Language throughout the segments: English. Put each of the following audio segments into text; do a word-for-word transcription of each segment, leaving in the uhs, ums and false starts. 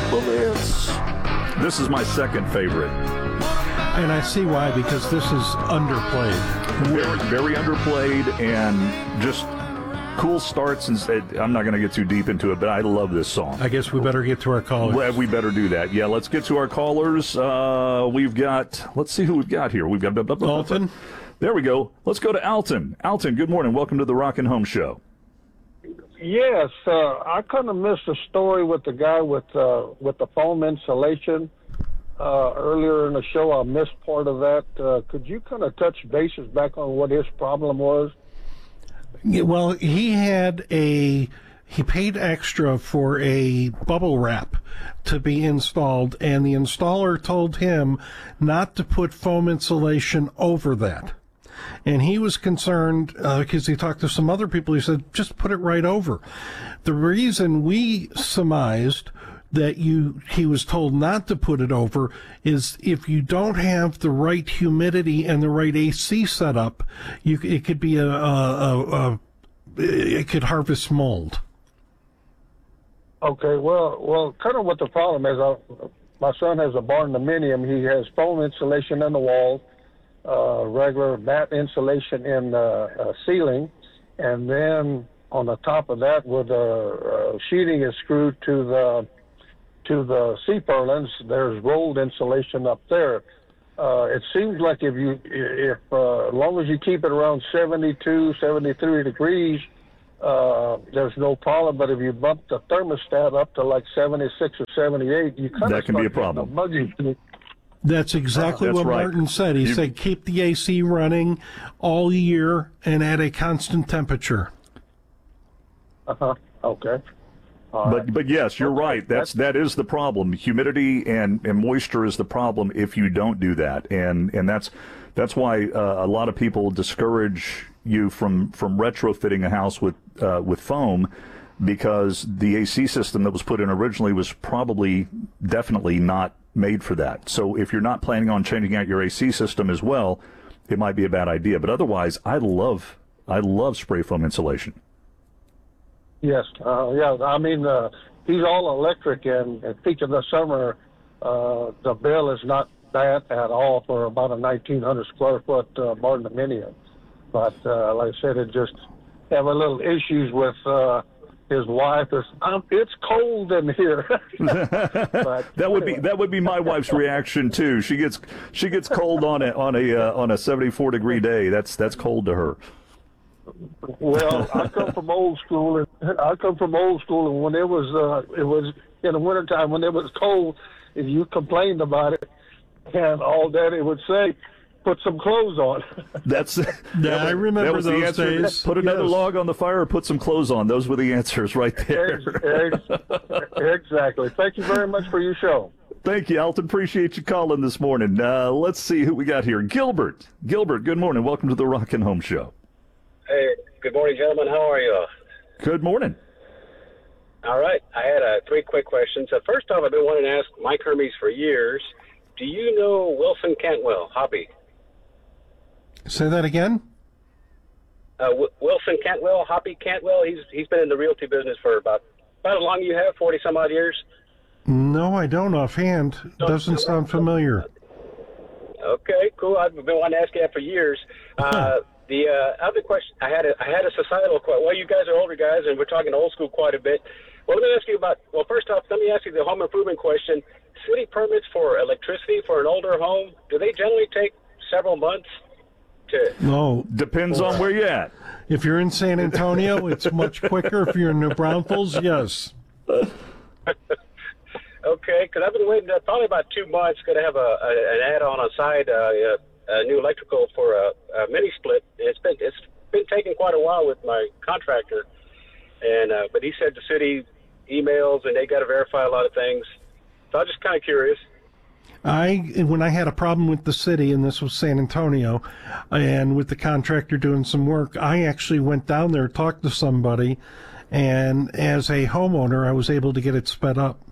Lips. This is my second favorite. And I see why, because this is underplayed. Very, very underplayed and just cool starts. And I'm not going to get too deep into it, but I love this song. I guess we better get to our callers. Well, we better do that. Yeah, let's get to our callers. Uh, we've got, let's see who we've got here. We've got Alton. There we go. Let's go to Alton. Alton, good morning. Welcome to the Rockin' Home Show. Yes, uh, I kind of missed a story with the guy with uh, with the foam insulation uh, earlier in the show. I missed part of that. Uh, could you kind of touch bases back on what his problem was? Yeah, well, he had a he paid extra for a bubble wrap to be installed, and the installer told him not to put foam insulation over that. And he was concerned uh, because he talked to some other people. He said, just put it right over. The reason we surmised that you he was told not to put it over is if you don't have the right humidity and the right A C setup, you it could be a, a, a, a it could harvest mold. Okay, well, well, kind of what the problem is. I, my son has a barn dominium. He has foam insulation in the walls. Uh, regular mat insulation in the uh, uh, ceiling, and then on the top of that, with uh, uh, sheeting is screwed to the to the C-purlins. There's rolled insulation up there. Uh, it seems like if you if uh, as long as you keep it around seventy-two, seventy-three degrees, uh, there's no problem. But if you bump the thermostat up to like seventy-six or seventy-eight, you kind of that can be a problem. That's exactly uh, that's what right. Martin said. He you, said keep the A C running all year and at a constant temperature. Uh-huh. Okay. All but right. but yes, you're okay. right. That's that is the problem. Humidity and, and moisture is the problem if you don't do that, and and that's that's why uh, a lot of people discourage you from, from retrofitting a house with uh, with foam, because the A C system that was put in originally was probably definitely not made for that. So if you're not planning on changing out your A C system as well, it might be a bad idea. But otherwise, I love I love spray foam insulation. Yes, uh, yeah. I mean, uh, he's all electric, and at peak of the summer, uh, the bill is not bad at all for about a nineteen hundred square foot uh, barn dominium. But uh, like I said, it just have a little issues with uh, his wife. Is um, it's cold in here. But that would anyway. be that would be my wife's reaction too. She gets she gets cold on a on a uh, on a seventy-four degree day. That's that's cold to her. Well, I come from old school, and I come from old school, and when it was uh, it was in the wintertime when it was cold, if you complained about it and all that, it would say, put some clothes on. That's yeah, that, I remember that was those the answer. days. Put another Yes. log on the fire or put some clothes on. Those were the answers right there. Ex- ex- exactly. Thank you very much for your show. Thank you, Alton. Appreciate you calling this morning. Uh, let's see who we got here. Gilbert. Gilbert, good morning. Welcome to the Rockin' Home Show. Hey, good morning, gentlemen. How are you? Good morning. All right. I had uh, three quick questions. Uh, first off, I've been wanting to ask Mike Hermes for years. Do you know Wilson Cantwell, Hoppy? Say that again? Uh, w- Wilson Cantwell, Hoppy Cantwell. He's he's been in the realty business for about about as long as you have, forty some odd years. No, I don't offhand. Doesn't sound familiar. Okay, cool. I've been wanting to ask you that for years. Uh, the uh, other question I had, a, I had a societal question. Well, you guys are older guys, and we're talking old school quite a bit. Well, let me ask you about. Well, first off, let me ask you the home improvement question. City permits for electricity for an older home, do they generally take several months? To, No. Depends on where you're at. If you're in San Antonio, it's much quicker. If you're in New Braunfels, yes. Okay, because I've been waiting uh, probably about two months. Going to have a, a an add-on on side, uh, a, a new electrical for a, a mini split. It's been it's been taking quite a while with my contractor, and uh, but he said the city emails and they got to verify a lot of things. So I'm just kind of curious. I when I had a problem with the city, and this was San Antonio, and with the contractor doing some work, I actually went down there, talked to somebody, and as a homeowner, I was able to get it sped up.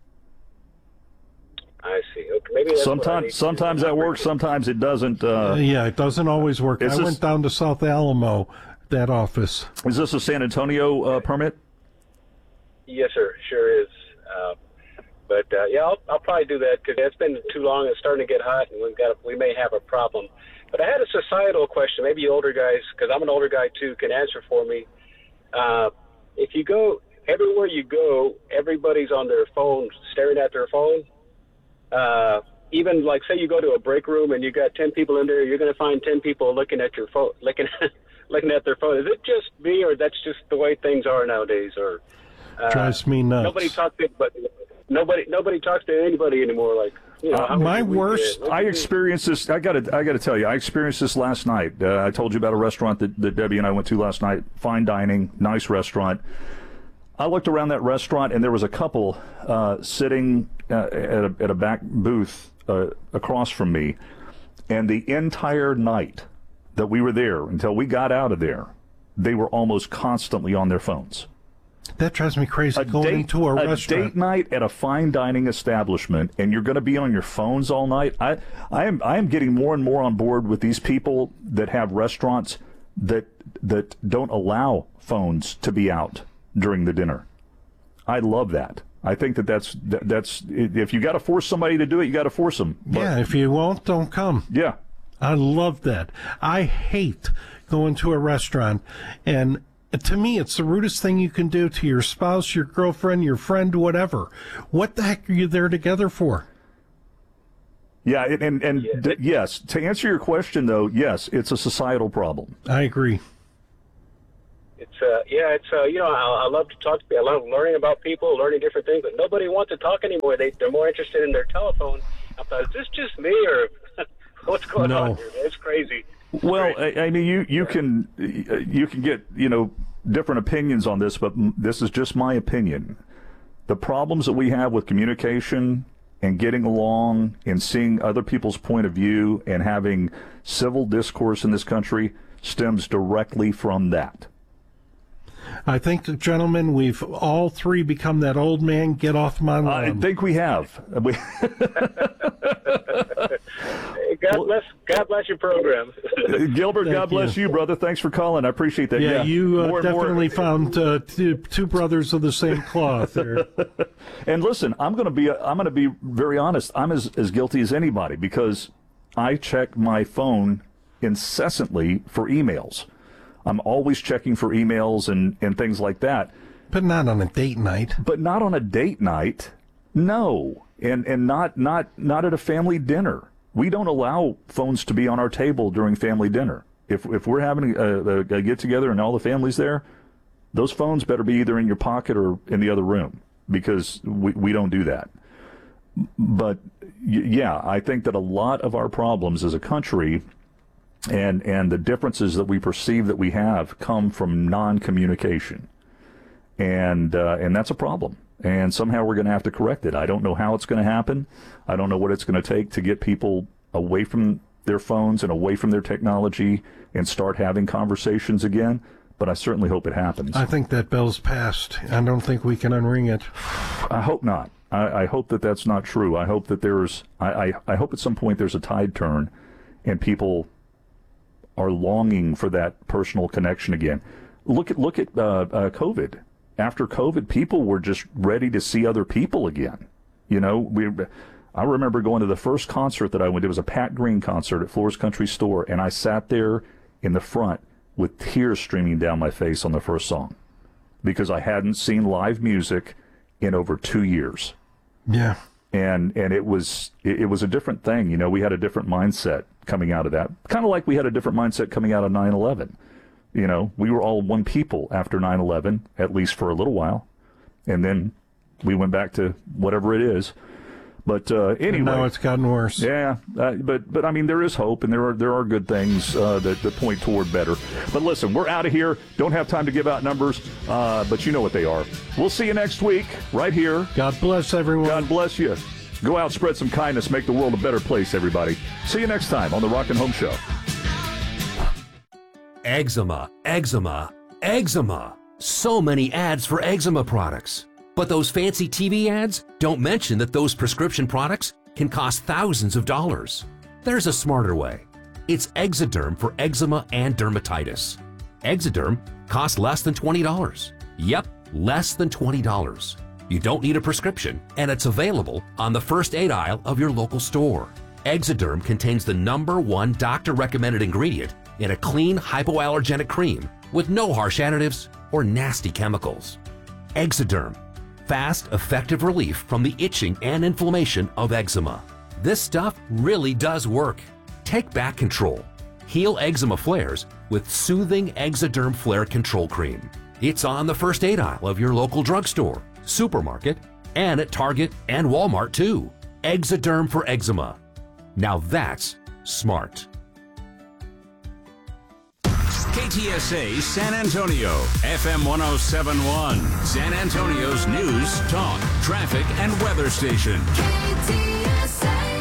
I see. Okay, maybe that's what I need Sometimes, to do. sometimes that works. Sometimes it doesn't. Uh, Uh, yeah, it doesn't always work. Is I this- went down to South Alamo, that office. is this a San Antonio uh, permit? Yes, sir. Sure is. Uh, But uh, yeah, I'll, I'll probably do that because it's been too long. It's starting to get hot, and we've got a, we may have a problem. But I had a societal question. Maybe you older guys, because I'm an older guy too, can answer for me. Uh, if you go everywhere you go, everybody's on their phone, staring at their phone. Uh, even like say you go to a break room and you got ten people in there, you're going to find ten people looking at your phone, looking at, looking at their phone. Is it just me, or that's just the way things are nowadays? Or uh, drives me nuts. Nobody talks to, but nobody nobody talks to anybody anymore. Like you know, uh, how my we worst. I experienced this. I got to. I got to tell you. I experienced this last night. Uh, I told you about a restaurant that, that Debbie and I went to last night. Fine dining, nice restaurant. I looked around that restaurant, and there was a couple uh, sitting uh, at, a, at a back booth uh, across from me, and the entire night that we were there, until we got out of there, they were almost constantly on their phones. That drives me crazy. A going date, into a, a restaurant. date night at a fine dining establishment, and you're going to be on your phones all night. I, I am, I am getting more and more on board with these people that have restaurants that that don't allow phones to be out during the dinner. I love that. I think that that's that, that's if you got to force somebody to do it, you got to force them. But, yeah, if you won't, don't come. yeah. I love that. I hate going to a restaurant, and to me, it's the rudest thing you can do to your spouse, your girlfriend, your friend, whatever. What the heck are you there together for? Yeah, and and, and Yeah. d- yes, to answer your question though, yes, it's a societal problem. I agree. It's uh, yeah, it's uh, you know, I, I love to talk to people. I love learning about people, learning different things. But nobody wants to talk anymore. They they're more interested in their telephone. I thought, is this just me, or what's going No. on here? It's crazy. Well, I, I mean, you you can you can get you know different opinions on this, but m- this is just my opinion. The problems that we have with communication and getting along and seeing other people's point of view and having civil discourse in this country stems directly from that. I think, gentlemen, we've all three become that old man, get off my I lawn. think we have. We, Hey, God bless, God bless your program. Gilbert, Thank God bless you. you, brother. Thanks for calling. I appreciate that. yeah, Yeah, you uh, more and more- definitely found uh, two, two brothers of the same cloth there. And listen, I'm going to be I'm going to be very honest. I'm as, as guilty as anybody because I check my phone incessantly for emails. I'm always checking for emails and, and things like that, But not on a date night. but not on a date night. No, and and not not not at a family dinner. We don't allow phones to be on our table during family dinner. If if we're having a, a, a get together and all the family's there, those phones better be either in your pocket or in the other room because we, we don't do that. But y- yeah, I think that a lot of our problems as a country and and the differences that we perceive that we have come from non-communication. And uh, and that's a problem. And somehow we're going to have to correct it. I don't know how it's going to happen. I don't know what it's going to take to get people away from their phones and away from their technology and start having conversations again. But I certainly hope it happens. I think that bell's passed. I don't think we can unring it. I hope not. I, I hope that that's not true. I hope that there's. I, I, I hope at some point there's a tide turn, and people are longing for that personal connection again. Look at look at uh, uh, COVID. After COVID, people were just ready to see other people again. You know, we. I remember going to the first concert that I went to. It was a Pat Green concert at Floor's Country Store, and I sat there in the front with tears streaming down my face on the first song because I hadn't seen live music in over two years. Yeah. And and it was it, it was a different thing. You know, we had a different mindset coming out of that. Kind of like we had a different mindset coming out of nine eleven. You know, we were all one people after nine eleven, at least for a little while. And then we went back to whatever it is. But uh, anyway, And now it's gotten worse. yeah, uh, but but I mean there is hope and there are there are good things uh, that, that point toward better. But listen, we're out of here. Don't have time to give out numbers, uh, but you know what they are. We'll see you next week right here. God bless everyone. God bless you. Go out, spread some kindness, make the world a better place, everybody. See you next time on the Rock and Home Show. Eczema, eczema, eczema. So many ads for eczema products. But those fancy T V ads don't mention that those prescription products can cost thousands of dollars. There's a smarter way. It's Exoderm for eczema and dermatitis. Exoderm costs less than twenty dollars. Yep, less than twenty dollars. You don't need a prescription, and it's available on the first aid aisle of your local store. Exoderm contains the number one doctor-recommended ingredient in a clean, hypoallergenic cream with no harsh additives or nasty chemicals. Exoderm, fast, effective relief from the itching and inflammation of eczema. This stuff really does work. Take back control. Heal eczema flares with soothing Exoderm Flare Control Cream. It's on the first aid aisle of your local drugstore, supermarket, and at Target and Walmart too. Exoderm for eczema. Now that's smart. K T S A San Antonio, F M one oh seven point one, San Antonio's news, talk, traffic, and weather station. K T S A.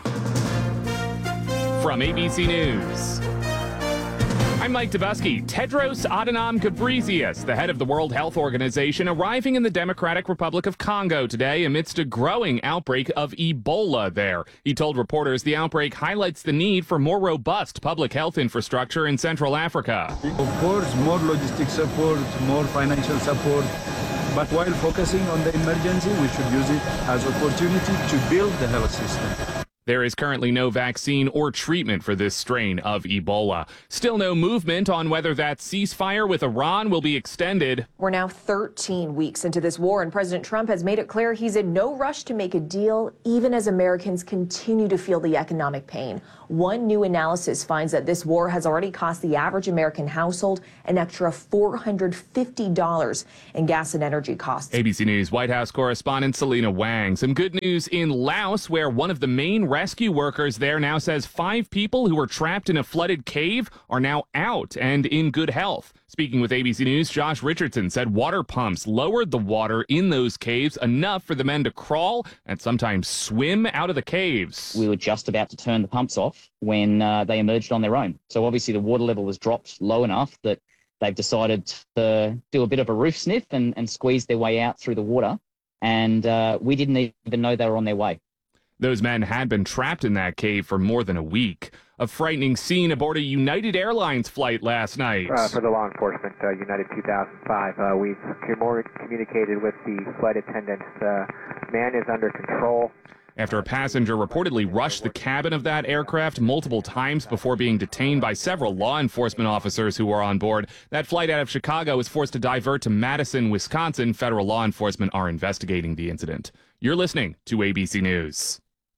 From A B C News, I'm Mike Dubusky. Tedros Adhanom Ghebreyesus, the head of the World Health Organization, arriving in the Democratic Republic of Congo today amidst a growing outbreak of Ebola there. He told reporters the outbreak highlights the need for more robust public health infrastructure in Central Africa. Of course, more logistic support, more financial support. But while focusing on the emergency, we should use it as opportunity to build the health system. There is currently no vaccine or treatment for this strain of Ebola. Still no movement on whether that ceasefire with Iran will be extended. We're now thirteen weeks into this war, and President Trump has made it clear he's in no rush to make a deal, even as Americans continue to feel the economic pain. One new analysis finds that this war has already cost the average American household an extra four hundred fifty dollars in gas and energy costs. A B C News White House correspondent Selena Wang. Some good news in Laos, where one of the main rescue workers there now says five people who were trapped in a flooded cave are now out and in good health. Speaking with A B C News, Josh Richardson said water pumps lowered the water in those caves enough for the men to crawl and sometimes swim out of the caves. We were just about to turn the pumps off when uh, they emerged on their own. So obviously the water level was dropped low enough that they've decided to do a bit of a roof sniff and, and squeeze their way out through the water. And uh, we didn't even know they were on their way. Those men had been trapped in that cave for more than a week. A frightening scene aboard a United Airlines flight last night. Uh, for the law enforcement, uh, United two thousand five, uh, we've communicated with the flight attendants. Uh, man is under control. After a passenger reportedly rushed the cabin of that aircraft multiple times before being detained by several law enforcement officers who were on board, that flight out of Chicago was forced to divert to Madison, Wisconsin. Federal law enforcement are investigating the incident. You're listening to A B C News.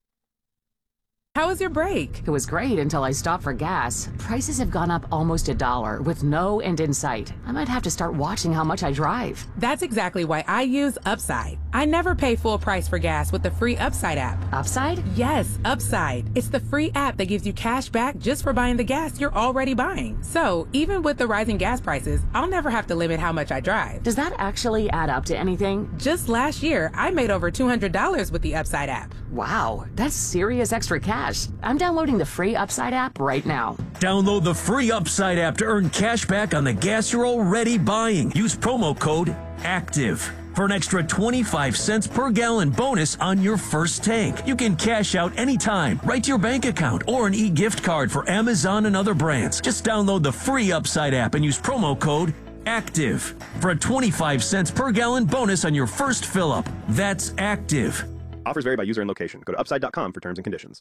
How was your break? It was great until I stopped for gas. Prices have gone up almost a dollar with no end in sight. I might have to start watching how much I drive. That's exactly why I use Upside. I never pay full price for gas with the free Upside app. Upside? Yes, Upside. It's the free app that gives you cash back just for buying the gas you're already buying. So even with the rising gas prices, I'll never have to limit how much I drive. Does that actually add up to anything? Just last year, I made over two hundred dollars with the Upside app. Wow, that's serious extra cash. I'm downloading the free Upside app right now. Download the free Upside app to earn cash back on the gas you're already buying. Use promo code ACTIVE for an extra twenty-five cents per gallon bonus on your first tank. You can cash out anytime, right to your bank account, or an e-gift card for Amazon and other brands. Just download the free Upside app and use promo code ACTIVE for a twenty-five cents per gallon bonus on your first fill-up. That's ACTIVE. Offers vary by user and location. Go to upside dot com for terms and conditions.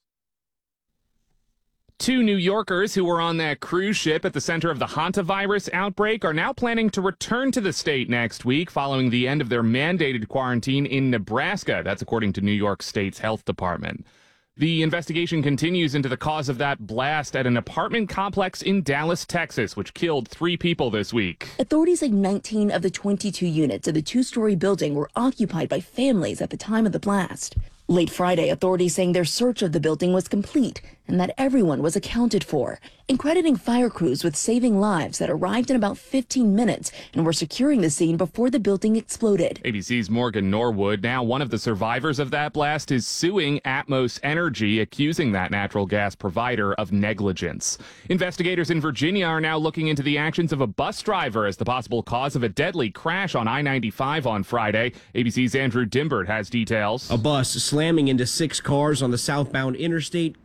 Two New Yorkers who were on that cruise ship at the center of the hantavirus outbreak are now planning to return to the state next week following the end of their mandated quarantine in Nebraska. That's according to New York State's health department. The investigation continues into the cause of that blast at an apartment complex in Dallas, Texas, which killed three people this week. Authorities say nineteen of the twenty-two units of the two-story building were occupied by families at the time of the blast. Late Friday, authorities saying their search of the building was complete and that everyone was accounted for, and crediting fire crews with saving lives that arrived in about fifteen minutes and were securing the scene before the building exploded. A B C's Morgan Norwood, now one of the survivors of that blast, is suing Atmos Energy, accusing that natural gas provider of negligence. Investigators in Virginia are now looking into the actions of a bus driver as the possible cause of a deadly crash on I ninety-five on Friday. A B C's Andrew Dimbert has details. A bus slamming into six cars on the southbound interstate, killing five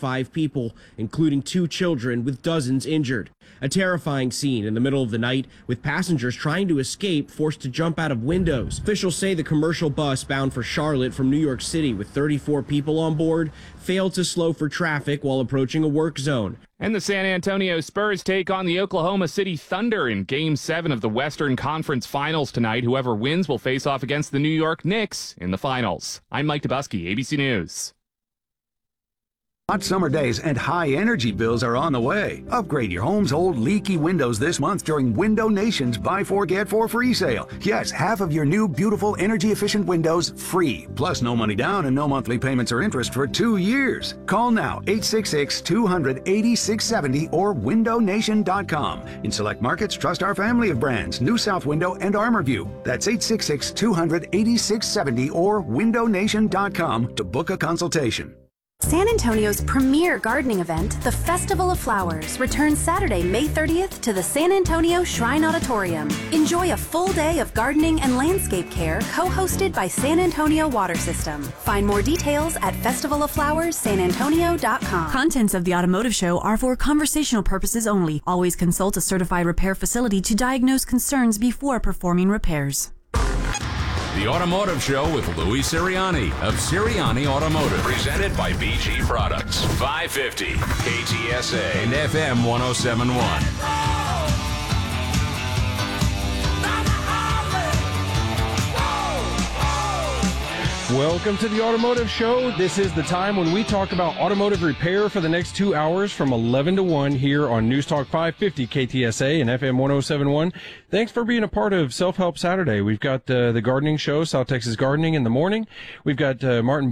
five people, including two children, with dozens injured. A terrifying scene in the middle of the night, with passengers trying to escape forced to jump out of windows. Officials say the commercial bus bound for Charlotte from New York City with thirty-four people on board failed to slow for traffic while approaching a work zone. And the San Antonio Spurs take on the Oklahoma City Thunder in Game seven of the Western Conference Finals tonight. Whoever wins will face off against the New York Knicks in the finals. I'm Mike Dubusky, A B C News. Hot summer days and high energy bills are on the way. Upgrade your home's old leaky windows this month during Window Nation's Buy Four Get Four free sale. Yes, half of your new beautiful energy efficient windows free. Plus no money down and no monthly payments or interest for two years. Call now eight six six, two hundred, eighty-six seventy or window nation dot com. In select markets, trust our family of brands, New South Window and ArmorView. That's eight six six, two hundred, eighty-six seventy or window nation dot com to book a consultation. San Antonio's premier gardening event, the Festival of Flowers, returns Saturday, May thirtieth to the San Antonio Shrine Auditorium. Enjoy a full day of gardening and landscape care co-hosted by San Antonio Water System. Find more details at festival of flowers san antonio dot com. Contents of the automotive show are for conversational purposes only. Always consult a certified repair facility to diagnose concerns before performing repairs. The Automotive Show with Louis Sirianni of Sirianni Automotive. Presented by B G Products. five fifty K T S A and F M one oh seven point one. Welcome to the Automotive Show. This is the time when we talk about automotive repair for the next two hours from eleven to one here on News Talk five fifty K T S A and F M one oh seven point one. Thanks for being a part of Self-Help Saturday. We've got uh, the gardening show, South Texas Gardening in the morning. We've got uh, Martin